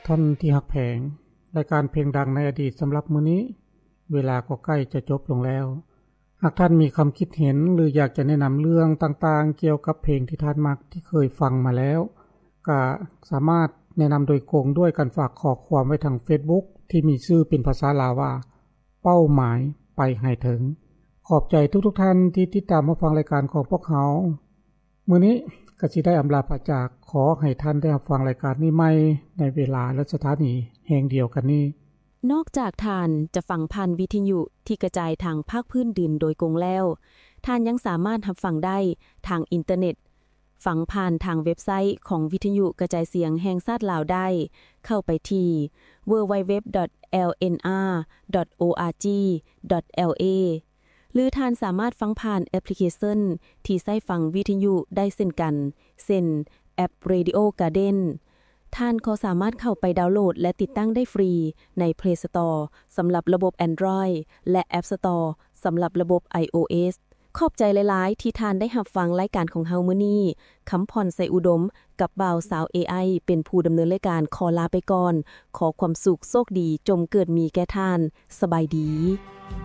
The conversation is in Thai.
ท่านที่ฮักแพงรายการเพลงดังในอดีตสำหรับมื้อนี้เวลาก็ใกล้จะจบลงแล้วหากท่านมีความคิดเห็นหรืออยากจะแนะนำเรื่องต่างๆเกี่ยวกับเพลงที่ท่านมักที่เคยฟังมาแล้วก็สามารถแนะนำโดยโกงด้วยการฝากข้อความไว้ทาง Facebook ที่มีชื่อเป็นภาษาลาวว่าเป้าหมายไปให้ถึงขอบใจทุกๆท่านที่ติดตามมาฟังรายการของพวกเขามื้อนี้ก็สิได้อำลาพระจากขอให้ท่านได้รับฟังรายการนี้ใหม่ในเวลาและสถานีแห่งเดียวกันนี้นอกจากท่านจะฟังผ่านวิทยุที่กระจายทางภาคพื้นดินโดยกงแล้วท่านยังสามารถรับฟังได้ทางอินเทอร์เน็ตฟังผ่านทางเว็บไซต์ของวิทยุกระจายเสียงแห่งชาติลาวได้เข้าไปที่ www.lnr.org.la หรือท่านสามารถฟังผ่านแอปพลิเคชันที่ใช้ฟังวิทยุได้เช่นกันเช่นแอป Radio Garden ท่านก็สามารถเข้าไปดาวน์โหลดและติดตั้งได้ฟรีใน Play Store สำหรับระบบ Android และ App Store สำหรับระบบ iOS ขอบใจหลายๆที่ท่านได้รับฟังรายการของเฮามื้อนี้คำพรใส่อุดมกับบ่าวสาว AI เป็นผู้ดำเนินรายการขอลาไปก่อนขอความสุขโชคดีจงเกิดมีแก่ท่านสบายดี